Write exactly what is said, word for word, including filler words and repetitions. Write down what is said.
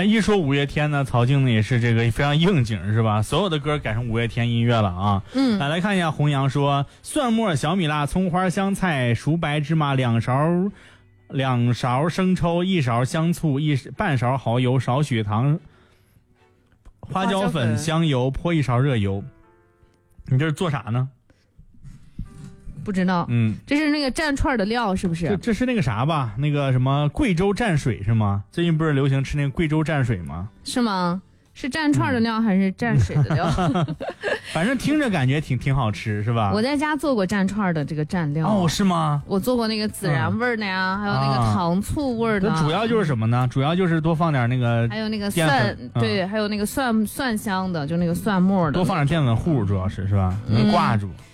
哎，一说五月天呢，曹静呢也是这个非常应景，是吧？所有的歌改成五月天音乐了啊。 嗯， 来来看一下，弘扬说蒜末、小米辣、葱花、香菜、熟白芝麻两勺，两勺生抽，一勺香醋，一半勺蚝油，少许糖，花椒粉、香油，泼一勺热油。你这是做啥呢？ 不知道， 嗯， 这是那个蘸串的料是不是？ 这这是那个啥吧？那个什么贵州蘸水是吗？最近不是流行吃那个贵州蘸水吗？ 是吗？是蘸串的料还是蘸水的料？ 反正听着感觉挺挺好吃，是吧？ 我在家做过蘸串的这个蘸料。 哦，是吗？ 我做过那个孜然味儿的呀，嗯、还有那个糖醋味儿的。 那、啊、主要就是什么呢？主要就是多放点那个， 还有那个蒜， 嗯、 对，还有那个蒜蒜香的，就那个蒜末的， 多放点淀粉糊，主要是是吧？能挂住。嗯